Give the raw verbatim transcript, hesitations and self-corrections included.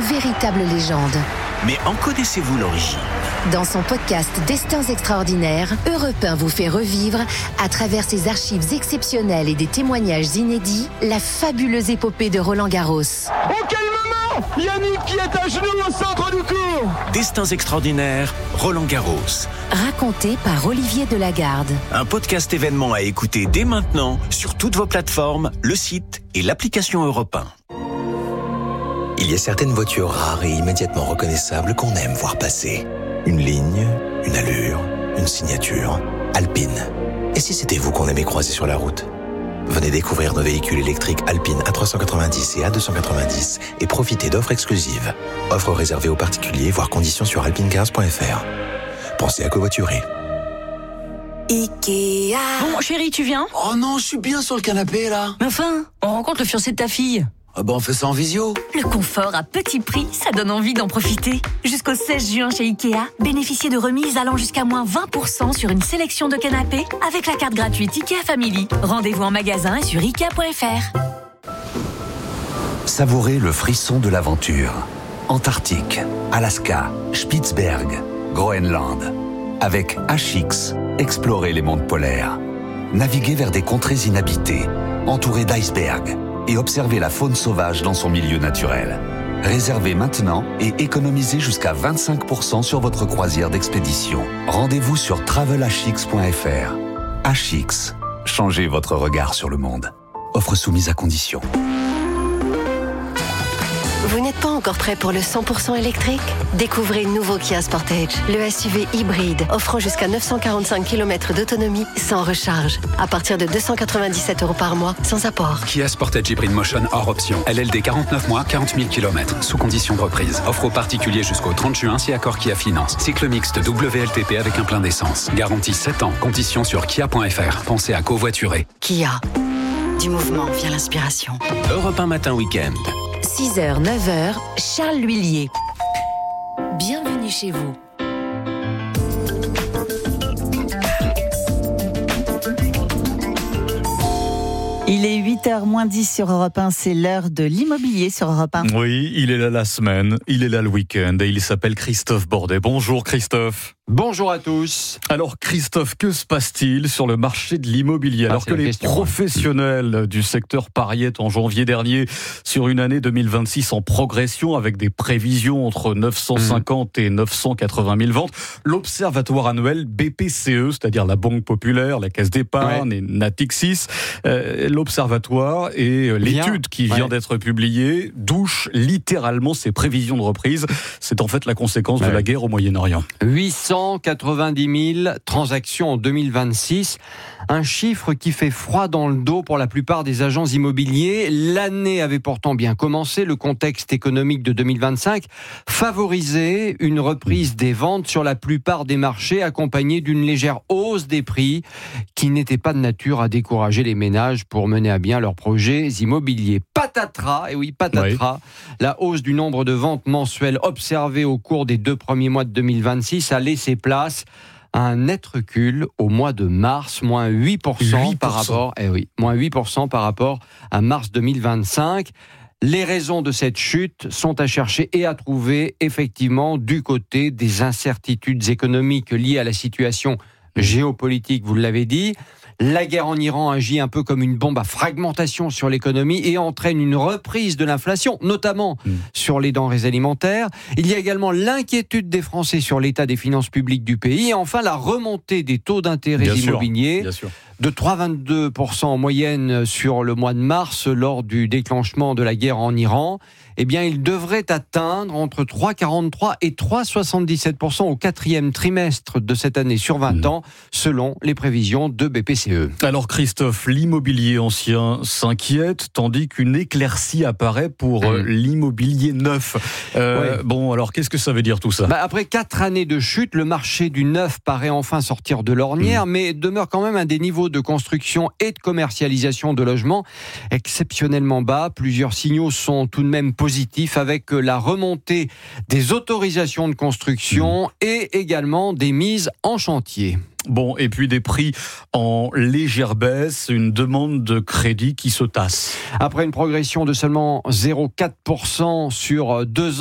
véritable légende. Mais en connaissez-vous l'origine ? Dans son podcast Destins extraordinaires, Europe un vous fait revivre, à travers ses archives exceptionnelles et des témoignages inédits, la fabuleuse épopée de Roland Garros. Oh quel moment ! Yannick qui est à genoux au centre du court. Destins extraordinaires, Roland Garros. Raconté par Olivier Delagarde. Un podcast événement à écouter dès maintenant sur toutes vos plateformes, le site et l'application Europe un. Il y a certaines voitures rares et immédiatement reconnaissables qu'on aime voir passer. Une ligne, une allure, une signature. Alpine. Et si c'était vous qu'on aimait croiser sur la route ? Venez découvrir nos véhicules électriques Alpine A trois cent quatre-vingt-dix et A deux cent quatre-vingt-dix et profitez d'offres exclusives. Offres réservées aux particuliers, voire conditions sur alpinecars point f r. Pensez à covoiturer. Ikea. Bon, chérie, tu viens ? Oh non, je suis bien sur le canapé, là. Mais enfin, on rencontre le fiancé de ta fille. Ah bah on fait ça en visio. Le confort à petit prix, ça donne envie d'en profiter. Jusqu'au seize juin chez Ikea, bénéficiez de remises allant jusqu'à moins vingt pour cent sur une sélection de canapés avec la carte gratuite Ikea Family. Rendez-vous en magasin et sur ikea point f r. Savourez le frisson de l'aventure. Antarctique, Alaska, Spitzberg, Groenland. Avec H X, explorez les mondes polaires. Naviguez vers des contrées inhabitées, entourées d'icebergs, et observez la faune sauvage dans son milieu naturel. Réservez maintenant et économisez jusqu'à vingt-cinq pour cent sur votre croisière d'expédition. Rendez-vous sur travel h x point f r. H X, changez votre regard sur le monde. Offre soumise à condition. Vous n'êtes pas encore prêt pour le cent pour cent électrique ? Découvrez le nouveau Kia Sportage, le S U V hybride, offrant jusqu'à neuf cent quarante-cinq kilomètres d'autonomie sans recharge. À partir de deux cent quatre-vingt-dix-sept euros par mois, sans apport. Kia Sportage Hybrid Motion hors option. L L D quarante-neuf mois, quarante mille kilomètres, sous condition de reprise. Offre aux particuliers jusqu'au trente juin si accord Kia Finance. Cycle mixte W L T P avec un plein d'essence. Garantie sept ans. Conditions sur kia point f r. Pensez à covoiturer. Kia. Du mouvement vient l'inspiration. Europe un matin week-end. six heures, neuf heures, Charles L'Huillier. Bienvenue chez vous. Il est huit heures moins dix sur Europe un, c'est l'heure de l'immobilier sur Europe un. Oui, il est là la semaine, il est là le week-end et il s'appelle Christophe Bordet. Bonjour Christophe. Bonjour à tous. Alors Christophe, que se passe-t-il sur le marché de l'immobilier ? Ah, Alors que les question, professionnels hein. du secteur pariaient en janvier dernier sur une année deux mille vingt-six en progression avec des prévisions entre neuf cent cinquante mmh. et neuf cent quatre-vingt mille ventes, l'observatoire annuel B P C E, c'est-à-dire la Banque Populaire, la Caisse d'Épargne ouais. et Natixis, euh, l'observatoire et euh, l'étude qui vient ouais. d'être publiée douche littéralement ces prévisions de reprise. C'est en fait la conséquence ouais. de la guerre au Moyen-Orient. huit cent quatre-vingt-dix mille transactions en deux mille vingt-six, un chiffre qui fait froid dans le dos pour la plupart des agents immobiliers. L'année avait pourtant bien commencé, le contexte économique de deux mille vingt-cinq favorisait une reprise des ventes sur la plupart des marchés, accompagnée d'une légère hausse des prix qui n'était pas de nature à décourager les ménages pour mener à bien leurs projets immobiliers. Patatras, et oui patatras, oui. La hausse du nombre de ventes mensuelles observées au cours des deux premiers mois de deux mille vingt-six a laissé place à un net recul au mois de mars, moins huit pour cent, huit pour cent. par rapport, eh oui, moins huit pour cent par rapport à mars deux mille vingt-cinq. Les raisons de cette chute sont à chercher et à trouver effectivement du côté des incertitudes économiques liées à la situation géopolitique, vous l'avez dit. La guerre en Iran agit un peu comme une bombe à fragmentation sur l'économie et entraîne une reprise de l'inflation, notamment mmh. sur les denrées alimentaires. Il y a également l'inquiétude des Français sur l'état des finances publiques du pays et enfin la remontée des taux d'intérêt bien immobiliers. Sûr, bien sûr. De trois virgule vingt-deux pour cent en moyenne sur le mois de mars lors du déclenchement de la guerre en Iran. Eh bien, il devrait atteindre entre trois virgule quarante-trois et trois virgule soixante-dix-sept pour cent au quatrième trimestre de cette année sur vingt mmh. ans, selon les prévisions de B P C E. Alors Christophe, l'immobilier ancien s'inquiète, tandis qu'une éclaircie apparaît pour mmh. l'immobilier neuf. Euh, ouais. Bon, alors qu'est-ce que ça veut dire tout ça ? bah, Après quatre années de chute, le marché du neuf paraît enfin sortir de l'ornière, mmh. mais demeure quand même à des niveaux de construction et de commercialisation de logements exceptionnellement bas. Plusieurs signaux sont tout de même positifs avec la remontée des autorisations de construction mmh. et également des mises en chantier. Bon, et puis des prix en légère baisse, une demande de crédit qui se tasse. Après une progression de seulement zéro virgule quatre pour cent sur deux ans,